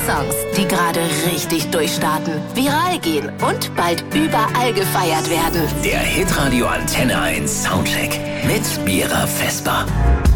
Songs, die gerade richtig durchstarten, viral gehen und bald überall gefeiert werden. Der Hitradio Antenne 1 Soundcheck mit Mira Vesper.